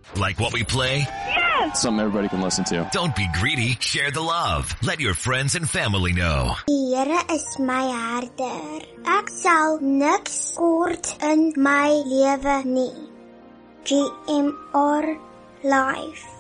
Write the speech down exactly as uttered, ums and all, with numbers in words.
Like what we play? Yes! Something everybody can listen to. Don't be greedy. Share the love. Let your friends and family know. Die Here is my herder. Ek sal niks kort in my lewe nie. G M R Life.